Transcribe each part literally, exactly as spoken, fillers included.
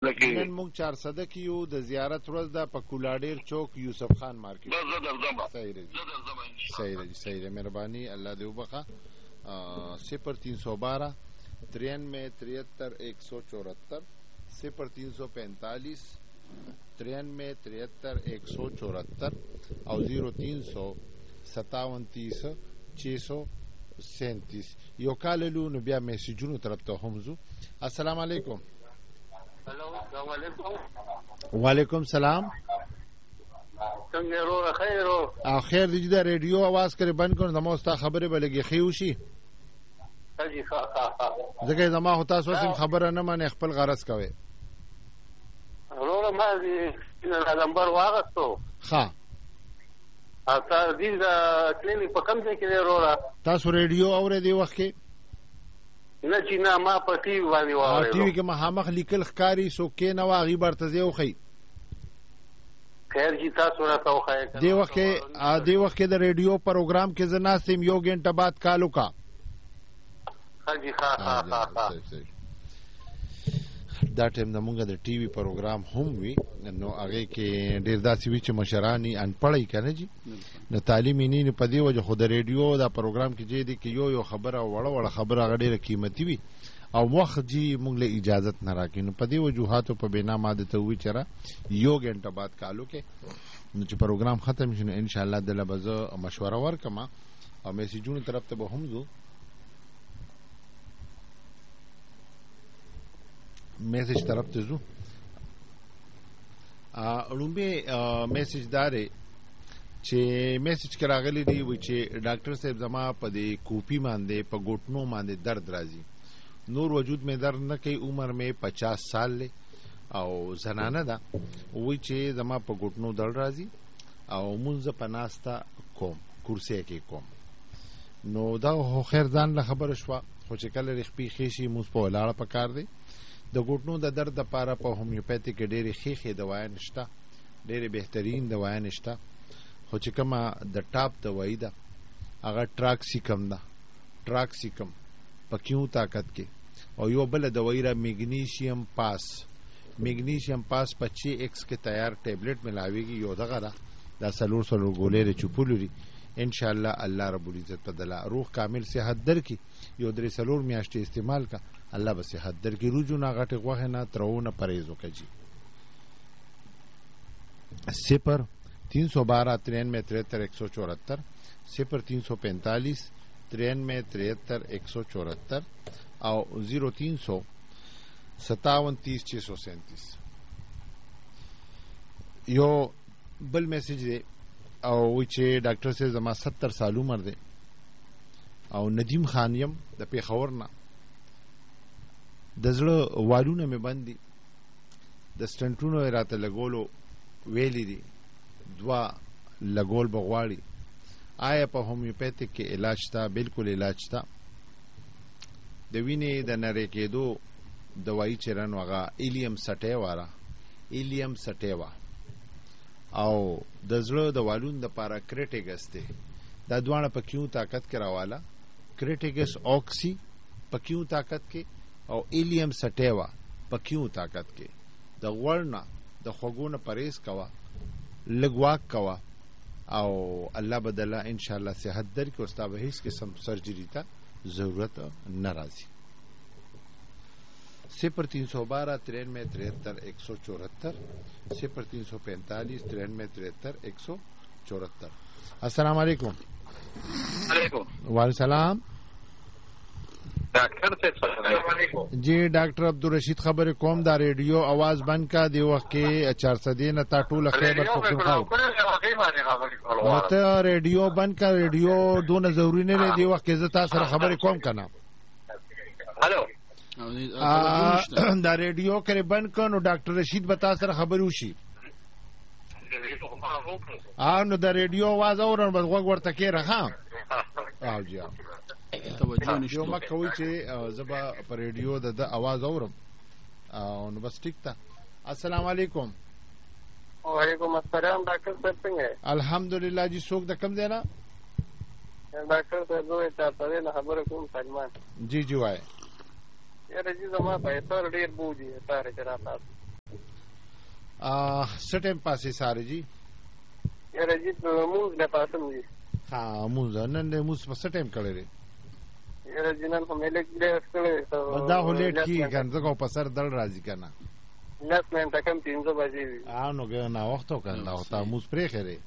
نن موږ چار صده کې یو د زیارت ورځ ده په کولاډیر چوک یوسف خان مارکیټ. صحیح دی صحیح دی صحیح دی مهرباني الله دې وبخښه. صفر تین سو بارہ ترانوے تریہتر ایک سو چورہتر صفر تین سو پینتالیس ترانوے تریہتر ایک سو چورہتر اور زیرو تین سو ستاون تیس چھ سو سینتیس. یو کال لو نو بیا میسجونو طرف ته هم ځو. السلام علیکم. هلو السلام علیکم. وعلیکم سلام. څنګه ورو خیر او خیر دی. دا ریډیو आवाज کرے بند کړه زمو ستا خبره بلګي خيوشي حاجی ها ها ځکه زما هوتا سوسم خبره نه مانه خپل غرض کوي. ورو ما دې نمبر واغستو. ها تاسو دې دا کلینیک په کوم ځای کې دی ورو؟ تاسو ریډیو اورې دی وخت کې؟ نه چې نه ما په ټي وي باندې واورې. ټي وي کې مخامخ لیکل ښکاری سو کې نه واغي برتځي او خي. خیر جی تاسو راته وخایئ. دی وخت کې دی وخت کې د ریډیو پروګرام کې زنا سیم یو غنټه بعد کالو کا. حاجی ها ها ها دا ټیم د مونږ د ټي وي پروګرام هم وي نو هغه کې ډیر داسې وی چې مشرانی ان پړی کنه جی د تعلیمي نه په دی وجه خو د ریډیو دا پروګرام کې جې دي کې یو یو خبره وړه وړه خبره غډیره قیمتي وي او وخت جی مونږ له اجازه نه راکې نو په دی وجوهاتو په بنا ماده ته وی چر یو غنټه بعد کالو کې نو چې پروګرام ختم شنه ان شاء الله د لبزه مشوره ورکما او میسجونو طرف ته به هم زو. میسج طرف ته زو. اړومبه میسج دارې چې میسج کراغلی دی و چې ډاکټر صاحب زما په دې کوپی باندې په ګوټنو باندې درد راځي نور وجود مې درد نه کوي عمر مې پچاس سال له او زنانه ده وی چې زما په ګوټنو درد راځي او مونږ په ناستا کوم کرسي کې کوم نو دا خو خیر ځان له خبر شو خو چې کله رخپی خېشي مونږ په ولاړه پکار دی د ګوټنو د درد لپاره په هومیوپیتیک ډېری خېخې دوايي نشته ډېری بهترین دوايي نشته خو چې کومه د ټاپ دوايي ده هغه ټراکسیکم ده ټراکسیکم په کیو طاقت کې او یو بل دوايي را میګنیشیم پاس میګنیشیم پاس په چھ ایکس کې تیار ټیبلټ ملاويږي یو دغه ده دا سلور سلور ګولې چوپولوري ان شاء الله الله رب العزت په دلا روح کامل صحت درکې یو درې سلور میاشتې استعمال کا الله به صحت درکې روجو نه غټه غوښه نه ترونه پرهیز وکړي. صفر تین سو بارہ ترانوے تریہتر ایک سو چورہتر صفر تین سو پینتالیس ترانوے تریہتر ایک سو چورہتر اور زیرو تین سو ستاون تیس چھ سو سینتیس. یو بل میسج دی او چې ډاکټر صاحب زما ستر سال عمر دی او ندیم خان یم د پیښور نه د زړه والونه مې باندې د سټنټونو راته لګولو ویلي دي دوا لګول بغواړي آیا په هومیوپیتیک کې علاج تا بالکل علاج تا د وینې د نری کېدو دوايي چرن وغه ایلیم سټیوارا ایلیم سټیوا او د زړه د والون د پارا کریټیګس ته دا دوانه په کیو طاقت کراواله کریټیګس اوکسی په کیو طاقت کې او ایلیم سټیوا په کیو طاقت کې د غوړنا د خوګونه پرهیز کوا لګواک کوا او الله بدلا ان شاء الله صحت در کې اوستا به هیڅ قسم سرجری ته ضرورت ناراضي. صفر تین سو بارہ ترانوے تریہتر ایک سو چورہتر صفر تین سو پینتالیس ترانوے تریہتر ایک سو چورہتر. السلام علیکم. علیکم وعلیکم السلام. ډاکټر صاحب السلام علیکم. جی ډاکټر عبدالرشید خبر کوم دا ریډیو आवाज بند کا دی وخت کې چار سو دین تا ټوله خیبر پختونخوا ته ریډیو بند کا ریډیو دونه ضروری نه دی وخت کې زتا سره خبرې کوم کنه. هلو دا ریډیو کرے بند کړه نو ډاکټر رشید بتا سره خبر وشي. ا نو دا ریډیو आवाज اورن بس وګ ورته کې راخه او جی توجه نشته یو مکه وی چې زبا پر ریډیو د आवाज اورم او نو بس ټیک تا. السلام علیکم. وعلیکم السلام. ډاکټر صاحب څنګه؟ الحمدلله جی څوک د کم دی نه ډاکټر صاحب نو تاسو نه خبره کوم سلمان. جی جی وای یاره جی زما په تر ډیر بوجي تاره چرته څه ټایم پاسې ساره جی یاره جی مونږ نه پاسم جی ها مونږ نن د مونږ په څه ټایم کړی دی یاره جی نن خو مې لږ لیټ کړی دا خو لیټ کېږي که نه ځکه په سر درد راځي که نه لس منټه کم پنځه بجې وي نو ناوخته وکړه دا خو تا مونځ پرېښی دی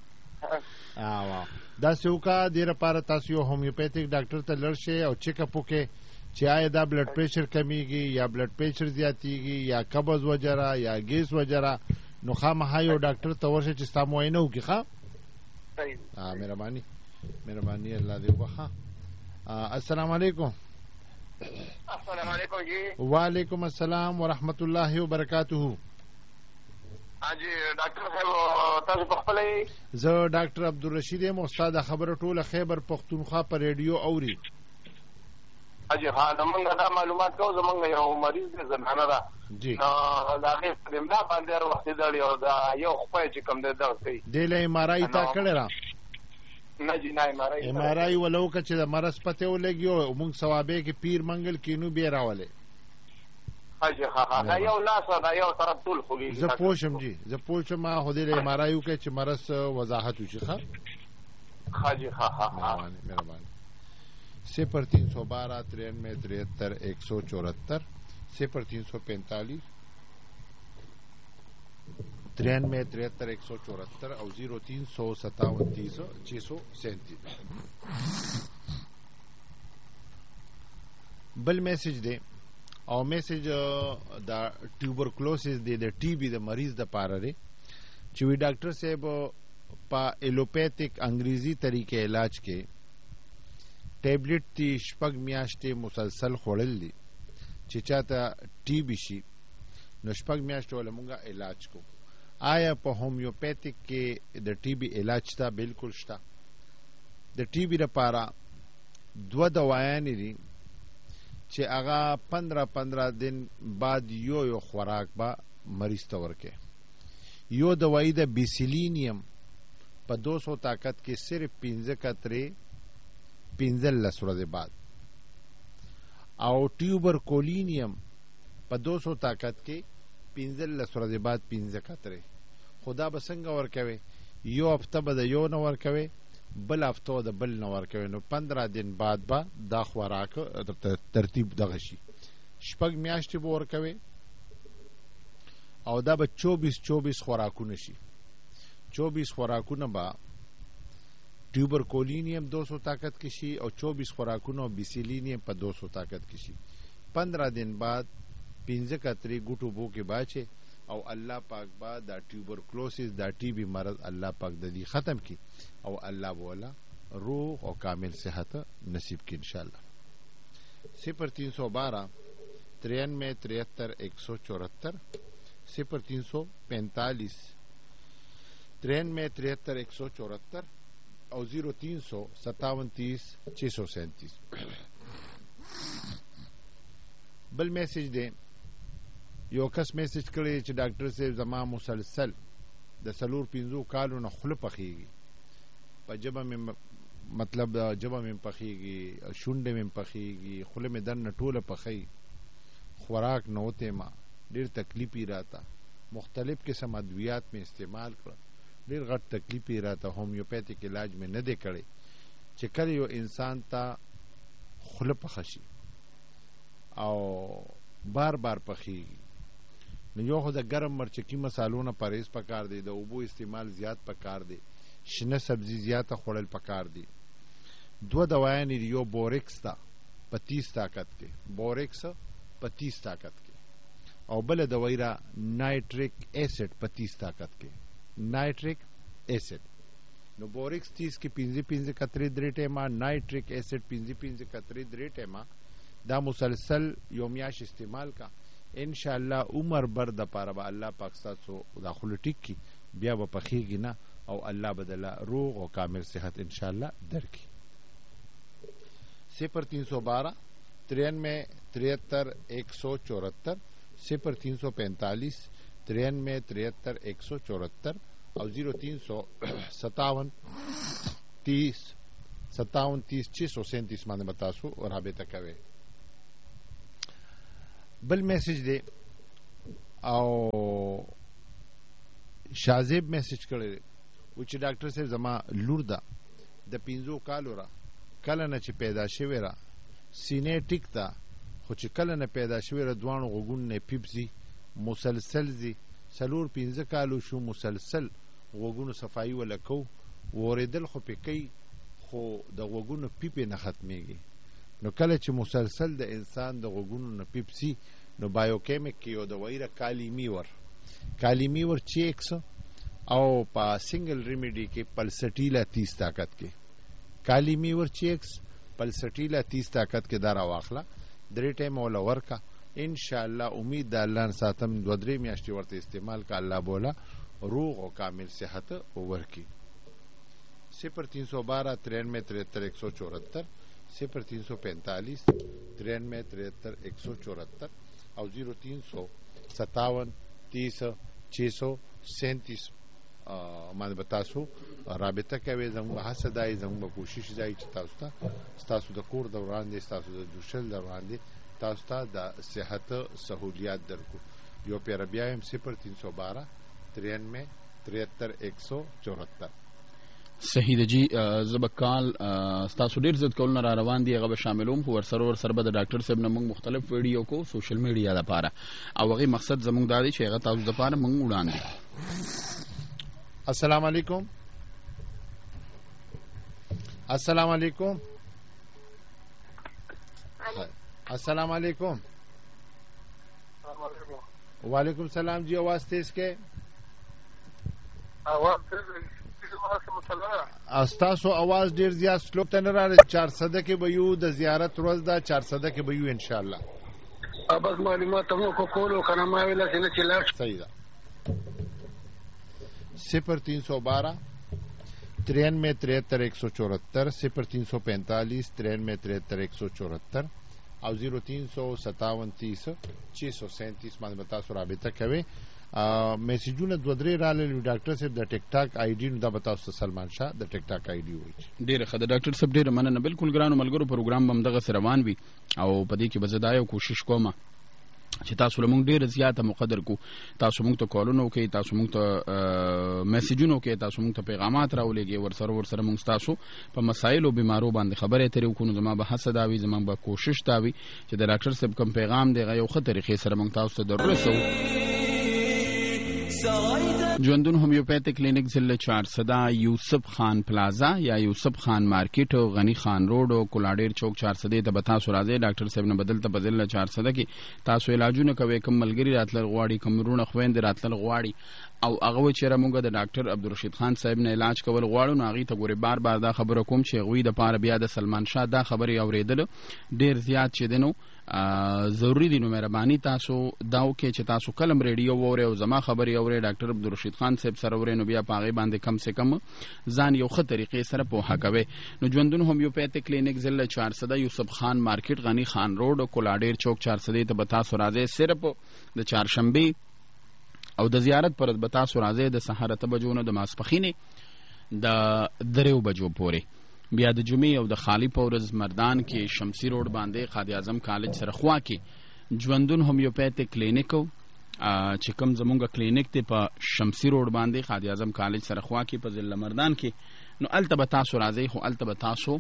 داسې وکړه دې لپاره تاسو یو هومیوپیتھک ډاکټر ته لاړ شئ او چیک اپ وکړئ چې آیا دا بلډ پریشر کمیږي یا بلډ پریشر زیاتیږي یا قبض وجره یا ګیس وجره نو خامخا یو ډاکټر ته ورشئ چې ستا معاینه وکړي ښه مهرباني مهرباني الله دې وبخښه السلام علیکم السلام علیکم جی وعلیکم السلام ورحمۃ اللہ وبرکاتہ ها جی ډاکټر صاحب تاسو په خپل زه ډاکټر عبدالرشید یم استاد خبره ټوله خیبر پختونخوا په ریډیو اوري اجي ها زمونږ دا معلومات کوو زمونږ یو مریض دی زنانه ده جی دا هغې په املا باندې هر وخت دړي او دا یو خپای چې کوم دی درد کوي دی له ایم آر آی تا کړی را نه جی نه ایم آر آی ایم آر آی ولو که چې د مرض پته ولګي موږ ثوابې کې پیر منګل کینو بیا راولې اجي ها ها دا یو لاس دا یو طرف ټول خوږي زه پوه شم جی زه پوه شم ما خو دې له ایم آر آی وکړي چې مرض وضاحت وشي ښه ها جی ها ها مهرباني مهرباني صفر تین سو بارہ ترانوے تریہتر ایک سو چورہتر صفر تین سو پینتالیس ترانوے تریہتر ایک سو چورہتر اور زیرو تین سو ستاون تیس چھ سو سینتیس بل میسج دے او میسج دا ټیوبرکلوسس دی د ټي بي د مریض د پاره دی چې وی ډاکټر صاحب په ایلوپیتھک انګریزي طریقې علاج کې ټیبلټ تی شپږ میاشتې مسلسل خوړل دي چې چاته ټي بي شي نو شپږ میاشتې ول مونږه علاج کو آیا په هومیوپیتھک کې د ټي بي علاج تا بالکل شته د ټي بي لپاره دوه دوايانې دي چې هغه پندرہ پندرہ دن بعد یو یو خوراک با مریض ته ورکې یو دوايي د بیسیلینیم په دو سو طاقت کې صرف پنځه قطرې پنځلس ورځې بعد او ټیوبر کولینیم په دو سو طاقت کې پنځلس ورځې بعد پنځه قطرې خدا به څنګه ورکوي یو هفته به د یو نه ورکوي بل هفته د بل نه ورکوي نو پندرہ دن بعد به دا خوراک ترتیب دغه شي شپږ میاشتې به ورکوي او دا به چوبیس چوبیس خوراکونه شي چوبیس خوراکونه به ټیوبر کولینیم دو سو طاقت کی شي او چوبیس خوراکونه بیسیلینیم په دو سو طاقت کی شي پندرہ دن بعد پنځه قطرې ګوټو بو کې باچه او الله پاک با دا ټیوبر کلوسس دا ټي بي مرض الله پاک د دې ختم کی او الله بولا روح او کامل صحت نصیب کی انشاءاللہ صفر تین سو بارہ ترانوے تریہتر ایک سو چورہتر صفر تین سو پینتالیس ترانوے تریہتر ایک سو چورہتر اور زیرو تین سو ستاون تیس چھ سو سینتیس بل میسج دیں یو کس میسج کړی چې ډاکټر صاحب زما مسلسل د سلور پنځو کالو نه خوله پخېږي په ژبه مې مطلب ژبه مې پخېږي شونډې مې پخېږي خوله مې دننه ټوله پخې خوراک نه وته ما ډېر تکلیف یې راته مختلف قسم ادویات مې استعمال کړ ډېر غټ تکلیف یې راته هومیوپیتھک علاج مې نه دی کړی چې کله یو انسان ته خوله پخه شي او بار بار پخېږي نو یو خو د ګرم مرچکي مسالو نه پرهیز پکار دی د اوبو استعمال زیات پکار دی شنه سبزی زیاته خوړل پکار دی دوه دوايانې دي یو بورکس دا په تیس طاقت کې بورکس په تیس طاقت کې او بل دوايي را نایټریک ایسډ په تیس طاقت کې نایټریک ایسډ نو بورکس تیس کې پنځه پنځه قطرې درې ټیمه نایټریک ایسډ پنځه پنځه قطرې درې ټیمه دا مسلسل یو میاش استعمال کا ان شاء الله عمر بر د پاره به الله پاک تاسو داخله ټیک کی بیا به پخېږي نه او الله بدله روغ او کامل صحت ان شاء الله درکې صفر تین سو بارہ ترانوے تریہتر ایک سو چورہتر صفر تین سو پینتالیس ترانوے تریہتر ایک سو چورہتر اور زیرو تین سو ستاون تیس ستاون تیس چھ سو سینتیس مانے بتاسو اور رابطہ کوي بل میسج دے او شازیب میسج کړی و چې ډاکټر صاحب زما لور ده د پنځو کالو را کله نه چې پیدا شوې را سینې ټیک ده خو چې کله نه پیدا شوې را دواړو غوږونو نه پیپ ځي مسلسل ځي څلور پنځه کالو شو مسلسل غوږونو صفایي وله کوو اورېدل خو پې کوي خو د غوږونو پیپې نه ختمېږي نو کله چې مسلسل د انسان د غوږونو نه پیپ ځي نو بایوکیمیک کې یو دوايي ده کالیمیور کالیمیور چیکس او په سنگل ریمیډي کې پلسټیلا تیس طاقت کې کالیمیور چیکس پلسټیلا تیس طاقت کې دا راواخله درې ټایم ولا ورکا ان شاء الله امید د الله ساتم دو درې میاشتې ورته استعمال کا الله بولا روغ او کامل صحت ورکی صفر تین سو بارہ ترانوے ترہتر ایک سو چوہتر صفر تین سو پینتالیس ترانوے ترہتر ایک سو چوہتر اور زیرو تین سو ستاون تیس چھ سو سینتیس باندې بتاسو رابطه کوي زموږ هڅه دای زموږ کوشش دای چې تاسو ته تاسو د کور دوران دي تاسو د دوشل دوران دي تاسو ته د صحت سہولیات درکو یو پیر بیا هم صفر تین سو بارہ ترانوے ترہتر ایک سو چوہتر صحیح ده جی زبکال تاسو ډیر زد کول نه را روان دي هغه شاملوم خو ورسره ورسره به د ډاکټر صاحب نه موږ مختلف ویډیو کو سوشل میډیا لپاره او هغه مقصد زموږ دا دی چې هغه تاسو لپاره موږ وړاندې. السلام علیکم. السلام علیکم. السلام علیکم. وعلیکم السلام جی आवाज तेज के आवाज استاسو आवाज ډیر زیات سلو ته نه راځي چار صده کې به یو د زیارت ورځ دا چار صده کې به یو ان شاء الله ابد معلومات مو کو کولو کنه ما ویل چې نه چلاش صحیح ده صفر تین سو بارہ ترانوے ترہتر ایک سو چوہتر صفر تین سو پینتالیس ترانوے ترہتر ایک سو چوہتر او زیرو تین سو ستاون تیس چھ سو سینتیس باندې بتا سو رابطه کوي میسجونه دو درې رااله ډاکټر صاحب د ټیک ټاک آی ډی نو دا بتاو سلمان شاه د ټیک ټاک آی ډی وایي ډیره ښه د ډاکټر صاحب ډیره مننه بالکل ګرانو ملګرو پروګرام هم دغه سره روان وي او په دې کې به زه دا یو کوشش کوم چې تاسو له موږ ډېره زیاته مقدر کو تاسو موږ ته کالونه وکړئ تاسو موږ ته میسجونه وکړئ تاسو موږ ته پیغامات راولېږئ ورسره ورسره موږ ستاسو په مسایلو بیمارو باندې خبرې اترې وکړو نو زما به هڅه دا وي زما به کوشش دا وي چې د ډاکټر صاحب کوم پیغام دی هغه یو ښه طریقې سره موږ تاسو ته در رسوو. ژوندون هومیوپیتھک کلینک ضلع چارسده یوسف خان پلازا یا یوسف خان مارکیټ او غنی خان روډ او کولاډیر چوک چارسده ته به تاسو راځئ ډاکټر صاحب نه بدل ته په ضلع چارسده کې تاسو علاجونه کوئ کوم ملګري راتلل غواړي کوم وروڼه خویندې راتلل غواړي او هغه وایي چېرې موږ د ډاکټر عبدالرشید خان صاحب نه علاج کول غواړو نو هغوی ته ګورې بار بار دا خبره کوم چې هغوی دپاره بیا د سلمان شاه دا خبرې اورېدلو ډېر زیات چې دی نو ضروري دي نو مهرباني تاسو دا وکړئ چې تاسو کلم ریډیو واورئ او زما خبرې اورئ ډاکټر عبدالرشید خان صاحب سره اورئ نو بیا په هغې باندې کم سے کم ځان یو ښه طریقې سره پوهه کوئ. نو ژوندون هومیوپیتھک کلینک ضلع چارسده یوسف خان مارکیټ غنی خان روډ او کولاډیر چوک چارسدې ته به تاسو راځئ صرف د چهارشنبې او د زیارت پر به تاسو راځئ د سهار اته بجو نه د ماسپښینې د دریو بجو پورې بیا د جمعې او د خالی په ورځ مردان کې شمسی روډ باندې قائد اعظم کالج سره خوا کې ژوندون هومیوپیتھک کلینک چې کوم زمونږ کلینک دی په شمسی روډ باندې قائد اعظم کالج سره خوا کې په ضلع مردان کې نو هلته به تاسو راځئ خو هلته به تاسو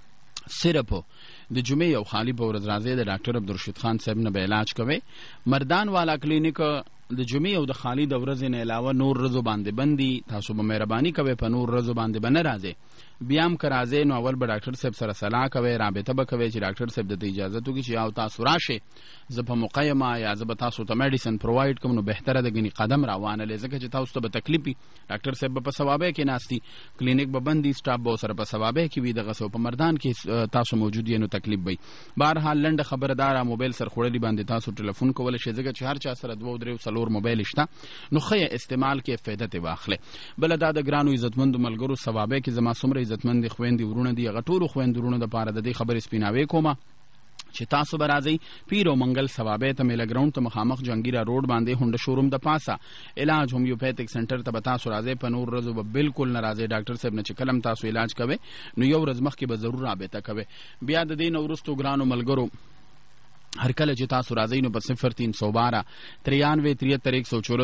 صرف د جمعې او خالی په ورځ راځئ د ډاکټر عبدالرشید خان صاحب نه به علاج کوئ. مردان والا کلینک د جمعې او د خالی د ورځې نه علاوه نور ورځو باندې بندي تاسو به مهرباني کوئ په نور ورځو باندې به نه راځئ بیا هم که راځئ نو اول به ډاکټر صاحب سره صلاح کوئ رابطه به کوئ چې ډاکټر صاحب درته اجازت وکړي چې یو تاسو راشئ زه په موقع یم یا زه به تاسو ته میډیسن پرووایډ کوم نو بهتره ده ګنې قدم راوانلې ځکه چې تاسو ته به تکلیف وي ډاکټر صاحب به په ثوابۍ کې ناست دي کلینک به بند دي سټاف به ورسره په ثوابۍ کې وي دغسې په مردان کې تاسو موجود یې نو تکلیف به وي. بهرحال لنډه خبره دا را موبایل سرخوړلي باندې تاسو ټلیفون کولی شئ ځکه چې هر چا سره دوه درې څلور موبایل شته نو ښه استعمال کې فایده ترې واخلئ. بله دا د ګرانو عزتمندو ملګرو ثوابۍ کې زما څومره عزتمندې خویندې ورونه دي هغه ټولو خویندو ورونو دپاره د دې خبرې سپیناوی کومه چې تاسو به راځئ پیر او منګل ثوابۍ ته میله ګراونډ ته مخامخ جهانګیره روډ باندې هونډه شوروم د پاسه علاج هومیوپیتھک سنټر ته به تاسو راځئ په نور ورځو به بالکل نه راځئ ډاکټر صاحب نه چې کله هم تاسو علاج کوئ نو یو ورځ مخکې به ضرور رابطه کوئ. بیا د دې نه وروستو ګرانو ملګرو هر کله چې تاسو راځئ نو په صفر تین سو بارہ ترانوے ترہتر ایک سو چورہتر